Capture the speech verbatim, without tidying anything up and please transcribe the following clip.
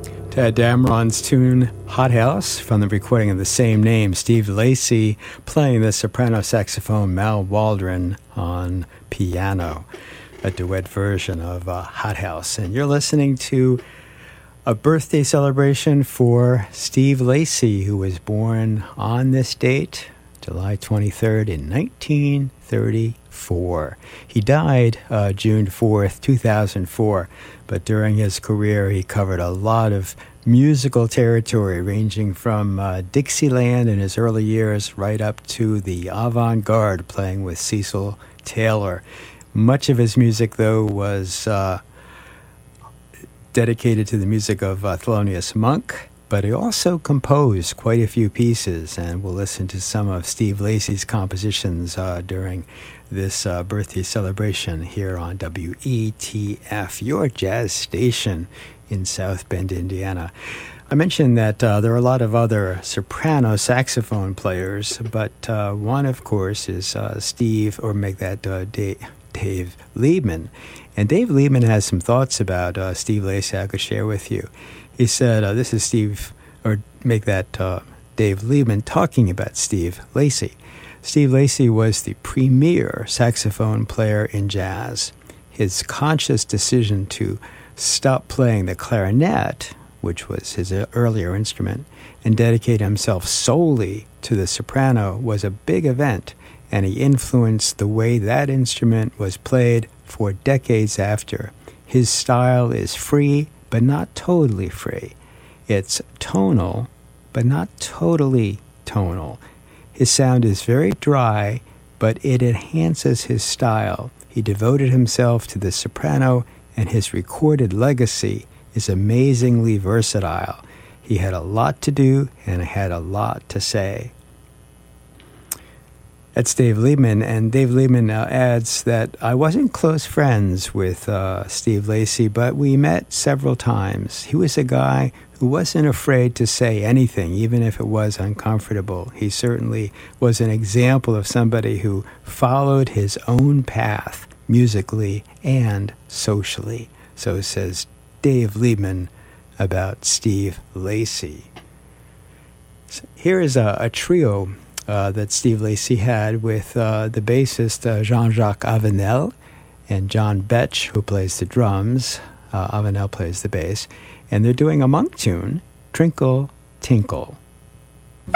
Ted Dameron's tune Hot House from the recording of the same name, Steve Lacy playing the soprano saxophone, Mal Waldron on piano, a duet version of uh, Hot House. And you're listening to a birthday celebration for Steve Lacy, who was born on this date, July twenty-third in nineteen thirty-four. He died uh, June fourth, two thousand four, but during his career he covered a lot of musical territory, ranging from uh, Dixieland in his early years right up to the avant-garde, playing with Cecil Taylor. Much of his music, though, was uh, dedicated to the music of uh, Thelonious Monk, but he also composed quite a few pieces, and we'll listen to some of Steve Lacy's compositions uh, during this uh, birthday celebration here on W E T F, your jazz station in South Bend, Indiana. I mentioned that uh, there are a lot of other soprano saxophone players, but uh, one, of course, is uh, Steve, or make that uh, Dave, Dave Liebman. And Dave Liebman has some thoughts about uh, Steve Lacy I could share with you. He said, uh, this is Steve, or make that uh, Dave Liebman talking about Steve Lacy. Steve Lacy was the premier saxophone player in jazz. His conscious decision to stop playing the clarinet, which was his earlier instrument, and dedicate himself solely to the soprano was a big event, and he influenced the way that instrument was played for decades after. His style is free, but not totally free. It's tonal, but not totally tonal. His sound is very dry, but it enhances his style. He devoted himself to the soprano, and his recorded legacy is amazingly versatile. He had a lot to do and had a lot to say. That's Dave Liebman, and Dave Liebman uh, adds that I wasn't close friends with uh, Steve Lacy, but we met several times. He was a guy who wasn't afraid to say anything, even if it was uncomfortable. He certainly was an example of somebody who followed his own path, musically and socially. So says Dave Liebman about Steve Lacy. So here is a, a trio uh, that Steve Lacy had with uh, the bassist uh, Jean-Jacques Avenel and John Betch, who plays the drums. Uh, Avenel plays the bass. And they're doing a Monk tune, Trinkle Tinkle.